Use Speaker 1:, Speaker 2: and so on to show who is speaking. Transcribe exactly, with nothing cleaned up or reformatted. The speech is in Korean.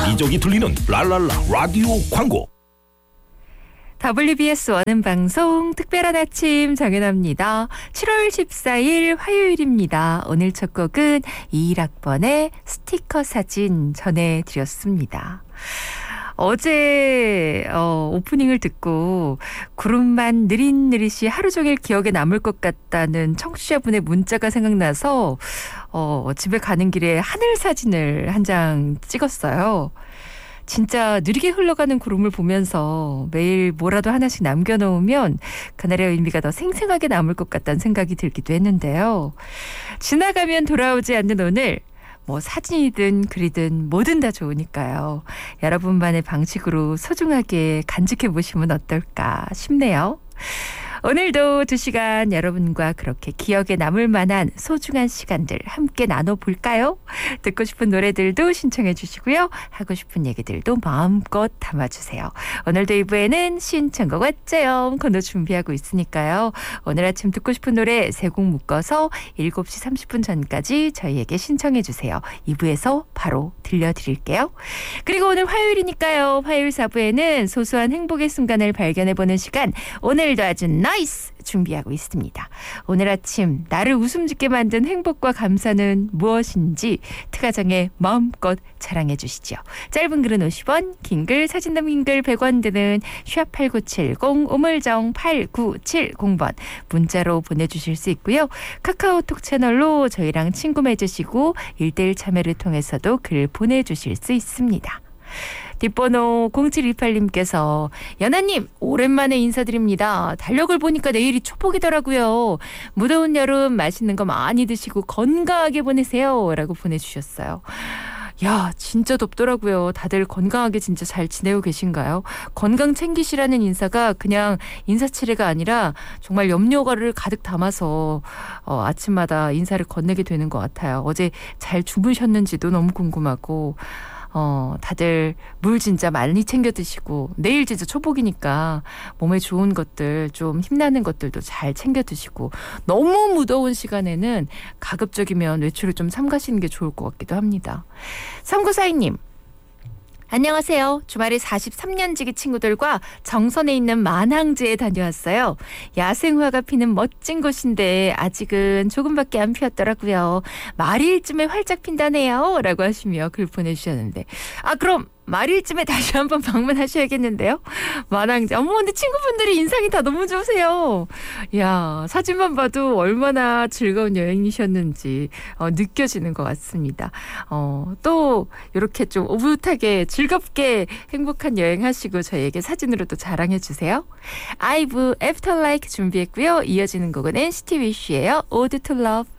Speaker 1: 여기저기 들리는 랄랄라 라디오 광고.
Speaker 2: 더블유비에스 원음 방송 특별한 아침 정연아입니다. 칠월 십사일 화요일입니다. 오늘 첫 곡은 이십일 학번의 스티커 사진 전해드렸습니다. 어제 어, 오프닝을 듣고 구름만 느릿느릿이 하루 종일 기억에 남을 것 같다는 청취자분의 문자가 생각나서 어, 집에 가는 길에 하늘 사진을 한 장 찍었어요. 진짜 느리게 흘러가는 구름을 보면서 매일 뭐라도 하나씩 남겨놓으면 그날의 의미가 더 생생하게 남을 것 같다는 생각이 들기도 했는데요. 지나가면 돌아오지 않는 오늘, 뭐 사진이든 글이든 뭐든 다 좋으니까요. 여러분만의 방식으로 소중하게 간직해 보시면 어떨까 싶네요. 오늘도 두 시간 여러분과 그렇게 기억에 남을 만한 소중한 시간들 함께 나눠볼까요? 듣고 싶은 노래들도 신청해 주시고요. 하고 싶은 얘기들도 마음껏 담아주세요. 오늘도 이 부에는 신청곡 어째요 코너 준비하고 있으니까요. 오늘 아침 듣고 싶은 노래 세 곡 묶어서 일곱 시 삼십 분 전까지 저희에게 신청해 주세요. 이 부에서 바로 들려드릴게요. 그리고 오늘 화요일이니까요. 화요일 사 부에는 소소한 행복의 순간을 발견해보는 시간, 오늘도 아주 나이스 준비하고 있습니다. 오늘 아침 나를 웃음 짓게 만든 행복과 감사는 무엇인지 특가정에 마음껏 자랑해 주시죠. 짧은 글은 오십 원, 긴 글, 사진 담긴 글 백 원 드는 샵 팔구칠공, 우물정 팔구칠공 번 문자로 보내주실 수 있고요. 카카오톡 채널로 저희랑 친구 맺으시고 일대일 참여를 통해서도 글 보내주실 수 있습니다. 뒷번호 공칠이팔님께서 연아님 오랜만에 인사드립니다. 달력을 보니까 내일이 초복이더라고요. 무더운 여름 맛있는 거 많이 드시고 건강하게 보내세요 라고 보내주셨어요. 야, 진짜 덥더라고요. 다들 건강하게 진짜 잘 지내고 계신가요? 건강 챙기시라는 인사가 그냥 인사치레가 아니라 정말 염려가를 가득 담아서 어, 아침마다 인사를 건네게 되는 것 같아요. 어제 잘 주무셨는지도 너무 궁금하고 어, 다들 물 진짜 많이 챙겨 드시고 내일 진짜 초복이니까 몸에 좋은 것들 좀 힘나는 것들도 잘 챙겨 드시고 너무 무더운 시간에는 가급적이면 외출을 좀 삼가시는 게 좋을 것 같기도 합니다. 삼구사이님 안녕하세요. 주말에 사십삼 년지기 친구들과 정선에 있는 만항제에 다녀왔어요. 야생화가 피는 멋진 곳인데 아직은 조금밖에 안 피었더라고요. 말일쯤에 활짝 핀다네요 라고 하시며 글 보내주셨는데 아 그럼 말일쯤에 다시 한번 방문하셔야겠는데요. 만항제. 어머 근데 친구분들이 인상이 다 너무 좋으세요. 야 사진만 봐도 얼마나 즐거운 여행이셨는지 어, 느껴지는 것 같습니다. 어, 또 이렇게 좀 오붓하게 즐겁게 행복한 여행하시고 저희에게 사진으로도 자랑해 주세요. 아이브 애프터 라이크 준비했고요. 이어지는 곡은 엔시티 위시예요. Ode to Love.